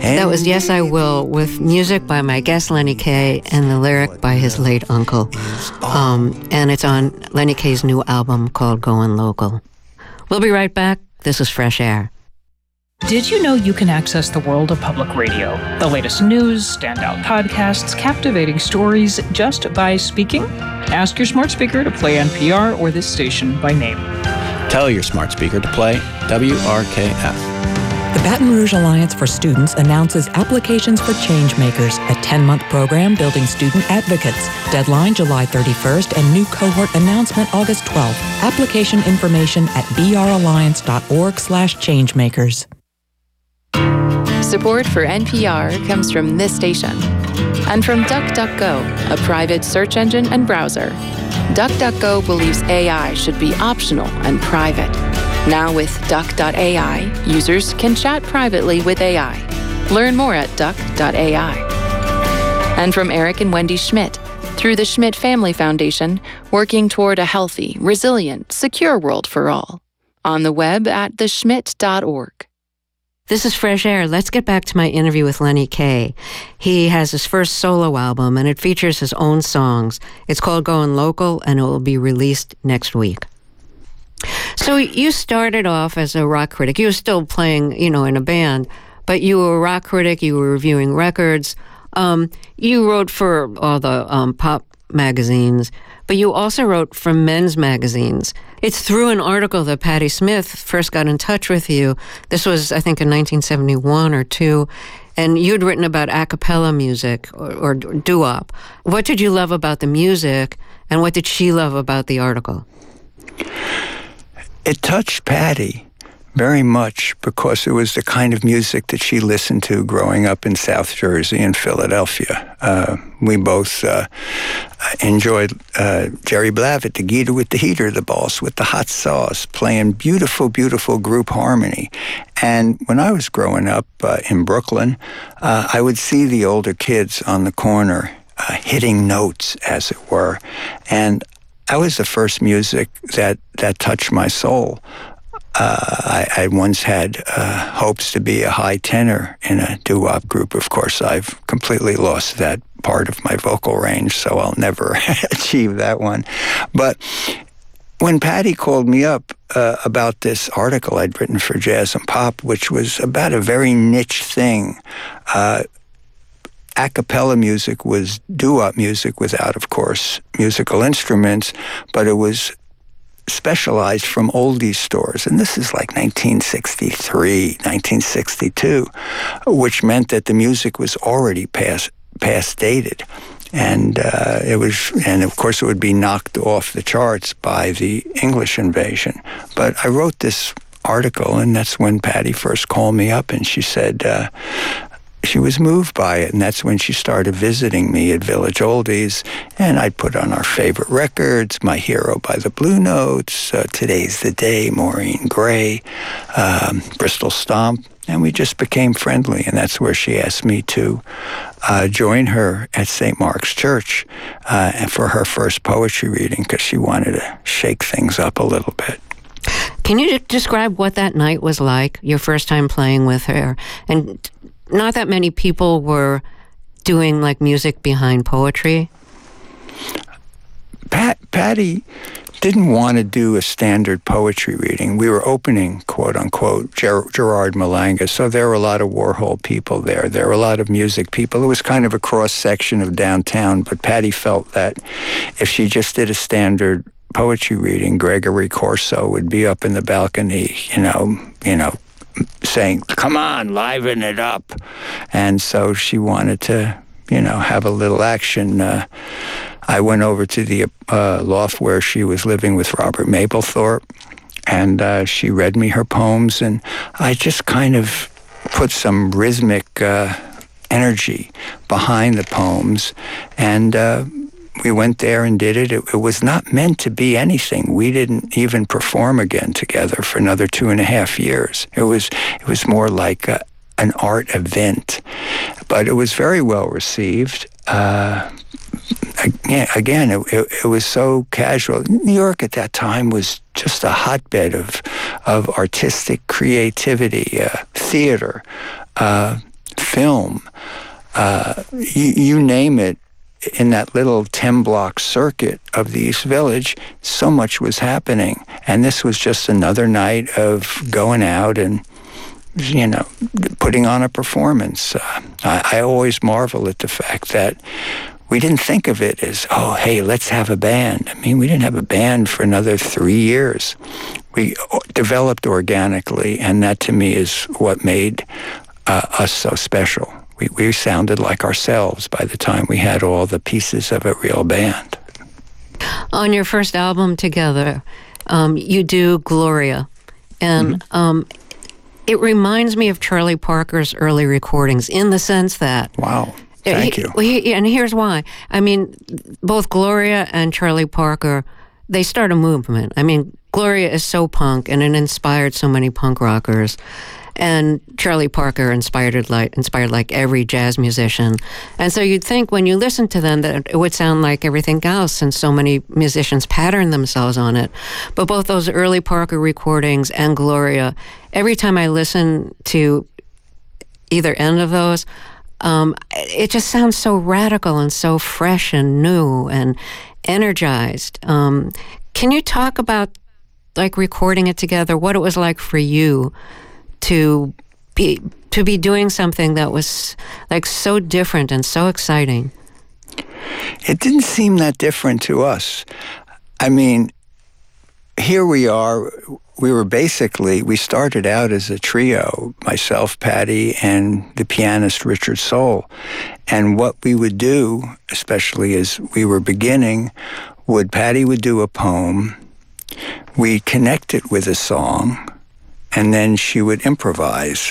That was Yes, I Will, with music by my guest Lenny Kaye and the lyric by his late uncle. And it's on Lenny Kaye's new album called Going Local. We'll be right back. This is Fresh Air. Did you know you can access the world of public radio? The latest news, standout podcasts, captivating stories, just by speaking? Ask your smart speaker to play NPR or this station by name. Tell your smart speaker to play WRKF. The Baton Rouge Alliance for Students announces applications for Changemakers, a 10-month program building student advocates. Deadline July 31st and new cohort announcement August 12th. Application information at bralliance.org/changemakers. Support for NPR comes from this station and from DuckDuckGo, a private search engine and browser. DuckDuckGo believes AI should be optional and private. Now with Duck.ai, users can chat privately with AI. Learn more at Duck.ai. And from Eric and Wendy Schmidt, through the Schmidt Family Foundation, working toward a healthy, resilient, secure world for all. On the web at theschmidt.org. This is Fresh Air. Let's get back to my interview with Lenny Kaye. He has his first solo album, and it features his own songs. It's called Going Local, and it will be released next week. So you started off as a rock critic. You were still playing, in a band, but you were a rock critic. You were reviewing records. You wrote for all the pop magazines, but you also wrote for men's magazines. It's through an article that Patti Smith first got in touch with you. This was, I think, in 1971 or 2, and you'd written about a cappella music or doo-wop. What did you love about the music, and what did she love about the article? It touched Patti very much because it was the kind of music that she listened to growing up in South Jersey and Philadelphia. We both enjoyed Jerry Blavat, the Geeter with the heater, the boss with the hot sauce, playing beautiful, beautiful group harmony. And when I was growing up in Brooklyn, I would see the older kids on the corner hitting notes, as it were. And that was the first music that touched my soul. I once had hopes to be a high tenor in a doo-wop group. Of course, I've completely lost that part of my vocal range, so I'll never achieve that one. But when Patti called me up about this article I'd written for Jazz and Pop, which was about a very niche thing, a cappella music was doo-wop music without, of course, musical instruments, but it was specialized from oldies stores. And this is like 1963, 1962, which meant that the music was already past dated. And and of course it would be knocked off the charts by the English invasion. But I wrote this article, and that's when Patti first called me up, and she said, she was moved by it, and that's when she started visiting me at Village Oldies, and I'd put on our favorite records, My Hero by the Blue Notes, Today's the Day, Maureen Gray, Bristol Stomp, and we just became friendly, and that's where she asked me to join her at St. Mark's Church and for her first poetry reading, because she wanted to shake things up a little bit. Can you describe what that night was like, your first time playing with her? And not that many people were doing like music behind poetry. Patti didn't want to do a standard poetry reading. We were opening, quote unquote, Gerard Malanga, so there were a lot of Warhol people there. There were a lot of music people. It was kind of a cross section of downtown, but Patti felt that if she just did a standard poetry reading, Gregory Corso would be up in the balcony, saying, "Come on, liven it up." And so she wanted to, have a little action. I went over to the loft where she was living with Robert Mapplethorpe, and she read me her poems, and I just kind of put some rhythmic energy behind the poems, and we went there and did it. It was not meant to be anything. We didn't even perform again together for another 2.5 years. It was more like an art event, but it was very well received. Again, it was so casual. New York at that time was just a hotbed of artistic creativity, theater, film, you name it, in that little 10-block circuit of the East Village, so much was happening. And this was just another night of going out and, putting on a performance. I always marvel at the fact that we didn't think of it as, oh, hey, let's have a band. I mean, we didn't have a band for another 3 years. We developed organically, and that to me is what made us so special. We sounded like ourselves by the time we had all the pieces of a real band. On your first album together, you do Gloria, and it reminds me of Charlie Parker's early recordings in the sense that... Wow, thank you. And here's why. I mean, both Gloria and Charlie Parker, they start a movement. I mean, Gloria is so punk, and it inspired so many punk rockers. And Charlie Parker inspired like every jazz musician. And so you'd think when you listen to them that it would sound like everything else, and so many musicians pattern themselves on it. But both those early Parker recordings and Gloria, every time I listen to either end of those, it just sounds so radical and so fresh and new and energized. Can you talk about like recording it together, what it was like for you to be doing something that was like so different and so exciting? It didn't seem that different to us. I mean, here we are. We started out as a trio, myself, Patty, and the pianist Richard Sohl. And what we would do, especially as we were beginning, Patty would do a poem, we'd connect it with a song, and then she would improvise.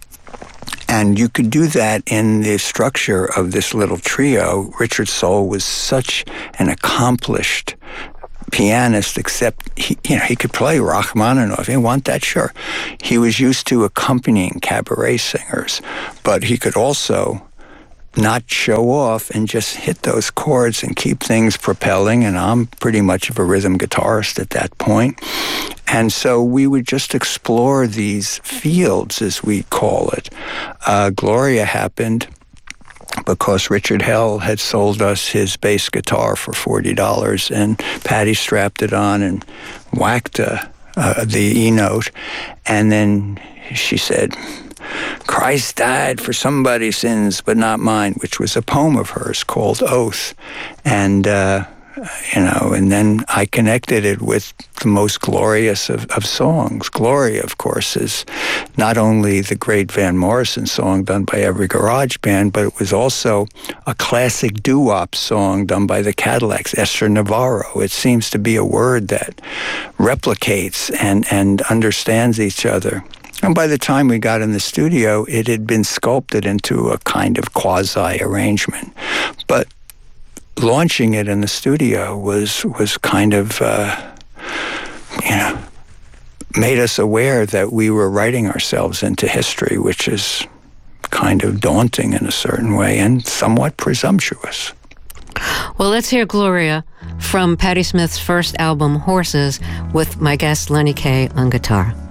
And you could do that in the structure of this little trio. Richard Sohl was such an accomplished pianist, except he could play Rachmaninoff. If you want that, sure. He was used to accompanying cabaret singers, but he could also not show off and just hit those chords and keep things propelling. And I'm pretty much of a rhythm guitarist at that point. And so we would just explore these fields, as we call it. Gloria happened because Richard Hell had sold us his bass guitar for $40, and Patty strapped it on and whacked the E note. And then she said, "Christ died for somebody's sins, but not mine," which was a poem of hers called Oath. And and then I connected it with the most glorious of songs. Gloria, of course, is not only the great Van Morrison song done by every garage band, but it was also a classic doo-wop song done by the Cadillacs, Esther Navarro. It seems to be a word that replicates and understands each other. And by the time we got in the studio, it had been sculpted into a kind of quasi-arrangement. But launching it in the studio was kind of, made us aware that we were writing ourselves into history, which is kind of daunting in a certain way and somewhat presumptuous. Well, let's hear Gloria from Patti Smith's first album, Horses, with my guest Lenny Kaye on guitar.